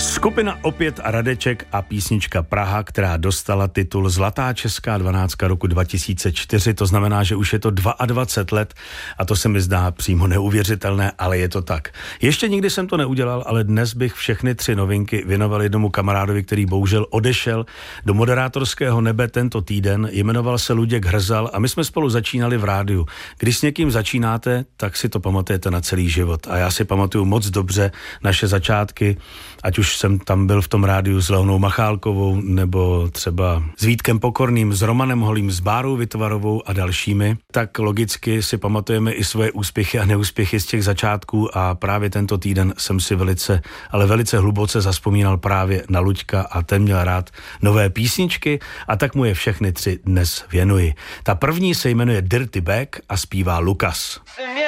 Skupina Opět a Radeček a písnička Praha, která dostala titul Zlatá česká 12 roku 2004, to znamená, že už je to 22 let a to se mi zdá přímo neuvěřitelné, ale je to tak. Ještě nikdy jsem to neudělal, ale dnes bych všechny 3 novinky věnoval jednomu kamarádovi, který bohužel odešel do moderátorského nebe tento týden, jmenoval se Luděk Hrzal a my jsme spolu začínali v rádiu. Když s někým začínáte, tak si to pamatujete na celý život a já si pamatuju moc dobře naše začátky, ať už jsem tam byl v tom rádiu s Leonou Machálkovou nebo třeba s Vítkem Pokorným, s Romanem Holým, s Bárou Vytvarovou a dalšími, tak logicky si pamatujeme i svoje úspěchy a neúspěchy z těch začátků a právě tento týden jsem si velice, ale velice hluboce zavzpomínal právě na Luďka a ten měl rád nové písničky a tak mu je všechny 3 dnes věnuji. Ta první se jmenuje Dirty Bag a zpívá Lukas.